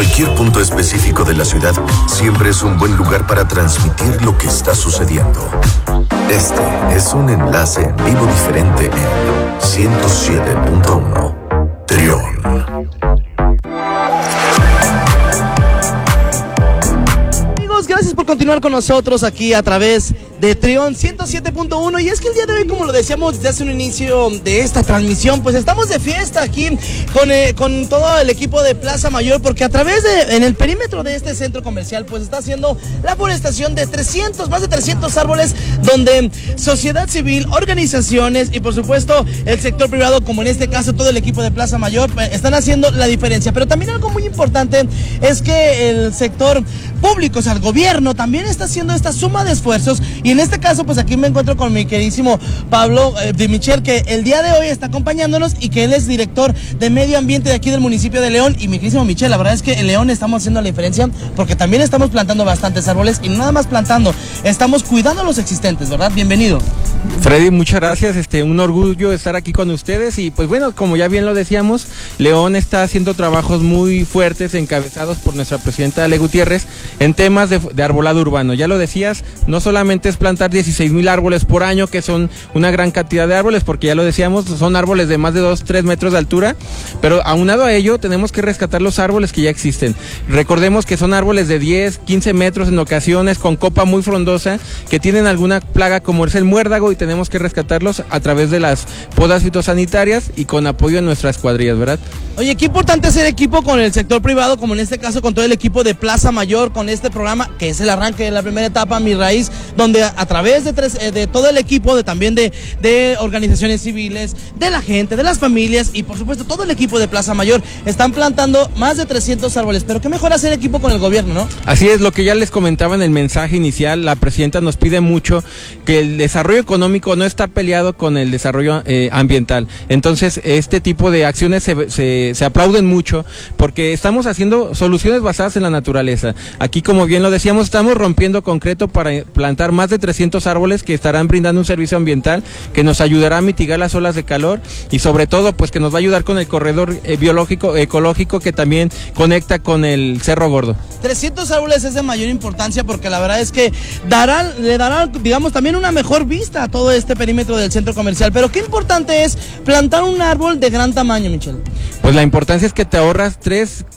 Cualquier punto específico de la ciudad siempre es un buen lugar para transmitir lo que está sucediendo. Este es un enlace en vivo diferente en 107.1 Trión. Gracias por continuar con nosotros aquí a través de Trión 107.1. Y es que el día de hoy, como lo decíamos desde hace un inicio de esta transmisión, pues estamos de fiesta aquí con todo el equipo de Plaza Mayor, porque a través en el perímetro de este centro comercial, pues está haciendo la forestación de más de 300 árboles, donde sociedad civil, organizaciones y por supuesto el sector privado, como en este caso todo el equipo de Plaza Mayor, están haciendo la diferencia. Pero también algo muy importante es que el sector público, o sea, el gobierno también está haciendo esta suma de esfuerzos, y en este caso pues aquí me encuentro con mi queridísimo Pablo de Michel, que el día de hoy está acompañándonos y que él es director de medio ambiente de aquí del municipio de León. Y mi queridísimo Michel, la verdad es que en León estamos haciendo la diferencia, porque también estamos plantando bastantes árboles, y no nada más plantando, estamos cuidando los existentes, ¿verdad? Bienvenido. Freddy, muchas gracias, un orgullo estar aquí con ustedes. Y pues bueno, como ya bien lo decíamos, León está haciendo trabajos muy fuertes encabezados por nuestra presidenta Ale Gutiérrez en temas de arbolado urbano. Ya lo decías, no solamente es plantar 16,000 árboles por año, que son una gran cantidad de árboles, porque ya lo decíamos, son árboles de más de 2-3 metros de altura, pero aunado a ello tenemos que rescatar los árboles que ya existen. Recordemos que son árboles de 10-15 metros en ocasiones, con copa muy frondosa, que tienen alguna plaga como es el muérdago, y tenemos que rescatarlos a través de las podas fitosanitarias y con apoyo de nuestras cuadrillas, ¿verdad? Oye, qué importante hacer equipo con el sector privado, como en este caso con todo el equipo de Plaza Mayor, con este programa que es el arranque de la primera etapa, Mi Raíz, donde a través de todo el equipo, también de organizaciones civiles, de la gente, de las familias y por supuesto todo el equipo de Plaza Mayor, están plantando más de 300 árboles. Pero qué mejor hacer equipo con el gobierno, ¿no? Así es, lo que ya les comentaba en el mensaje inicial, la presidenta nos pide mucho que el desarrollo económico no está peleado con el desarrollo ambiental. Entonces, este tipo de acciones se aplauden mucho, porque estamos haciendo soluciones basadas en la naturaleza. Aquí, como bien lo decíamos, estamos rompiendo concreto para plantar más de 300 árboles que estarán brindando un servicio ambiental que nos ayudará a mitigar las olas de calor, y sobre todo pues que nos va a ayudar con el corredor biológico ecológico que también conecta con el Cerro Gordo. 300 árboles es de mayor importancia, porque la verdad es que le darán, digamos, también una mejor vista a todo este perímetro del centro comercial. Pero qué importante es plantar un árbol de gran tamaño, Michel. Pues la importancia es que te ahorras 3